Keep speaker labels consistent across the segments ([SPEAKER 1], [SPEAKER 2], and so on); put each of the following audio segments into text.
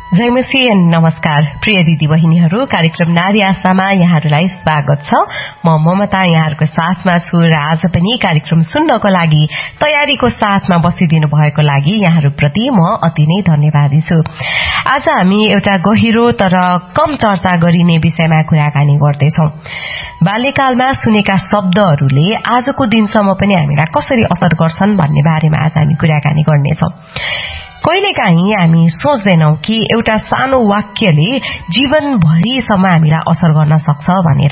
[SPEAKER 1] जयमसी नमस्कार प्रिय दिदी बहिनीहरू, कार्यक्रम नारी आशामा यहाँहरूलाई स्वागत छ। म ममता यहाँहरूको साथमा छु र आज पनि कार्यक्रम सुन्नको लागि तयारीको साथमा बसिदिनु भएको लागि यहाँहरूप्रति म अति नै धन्यवादी छु। आज हामी एउटा गहिरो तर कम चर्चा गरिने विषयमा कुराकानी गर्दैछौं। बाल्यकालमा सुनेका शब्दहरूले आजको दिनसम्म पनि हामीलाई कसरी असर गर्छन् भन्ने बारेमा आज हामी कुराकानी गर्नेछौं। कहिलेकाहीँ हामी सोच्दैनौं कि एउटा सानो वाक्यले जीवनभरिसम्म हामीलाई असर गर्न सक्छ भनेर।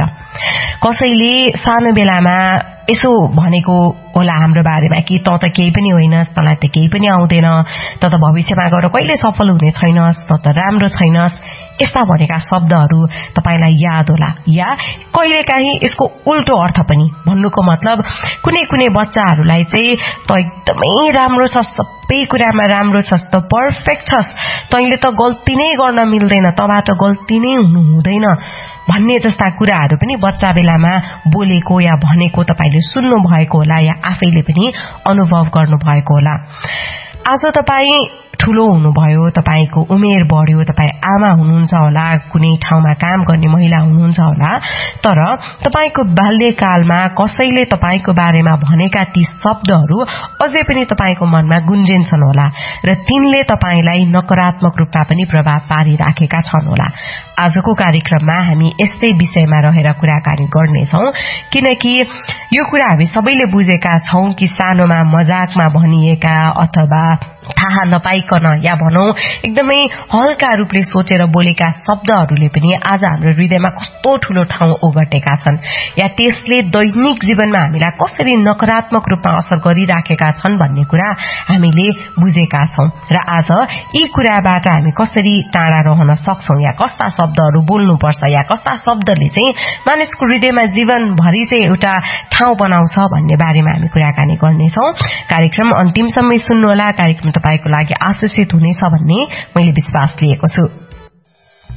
[SPEAKER 1] कसैले सानो बेलामा यसो भनेको होला हाम्रो बारेमा कि त केही पनि होइनस्, तँलाई त केही पनि आउँदैन, त भविष्यमा गएर कहिले सफल हुने छैनस्, त राम्रो छैनस्, यस्ता भनेका शब्दहरू तपाईलाई याद होला। या कहिलेकाहीँ यसको उल्टो अर्थ पनि, भन्नुको मतलब कुनै कुनै बच्चाहरूलाई चाहिँ त एकदमै राम्रो छस्, सबै कुरामा राम्रो छस्, त पर्फेक्ट छस्, तैले त गल्ती नै गर्न मिल्दैन, तबाट गल्ती नै हुनु हुँदैन भन्ने जस्ता कुराहरू पनि बच्चा बेलामा बोलेको या भनेको तपाईले सुन्नु भएको होला या आफैले पनि अनुभव गर्नु भएको होला। आज तपाई ठूलो हुनुभयो, तपाईको उमेर बढ्यो, तपाई आमा हुनुहुन्छ होला, कुनै ठाउँमा काम गर्ने महिला हुनुहुन्छ होला, तर तपाईको बाल्यकालमा कसैले तपाईको बारेमा भनेका ती शब्दहरू अझै पनि तपाईको मनमा गुन्जिन्छन् होला र तिनले तपाईलाई नकारात्मक रूपमा पनि प्रभाव पारिराखेका छन् होला। आजको कार्यक्रममा हामी यस्तै विषयमा रहेर कुराकानी गर्नेछौं, किनकि यो कुरा हामी सबैले बुझेका छौं कि सानोमा मजाकमा भनिएका अथवा थाहा नपाइकन या भनौं एकदमै हल्का रूपले सोचेर बोलेका शब्दहरूले पनि आज हाम्रो हृदयमा कस्तो ठूलो ठाउँ ओगटेका छन् या त्यसले दैनिक जीवनमा हामीलाई कसरी नकारात्मक रूपमा असर गरिराखेका छन् भन्ने कुरा हामीले बुझेका छौं। र आज यी कुराबाट हामी कसरी टाढा रहन सक्छौं या कस्ता शब्दहरू बोल्नुपर्छ या कस्ता शब्दले चाहिँ मानिसको हृदयमा जीवनभरि चाहिँ एउटा ठाउँ बनाउँछ भन्ने बारेमा हामी कुराकानी गर्नेछौं। कार्यक्रम अन्तिमसम्म सुन्नुहोला। कार्यक्रम तपाईको लागि आशिषित हुनेछ भन्ने मैले विश्वास लिएको छु।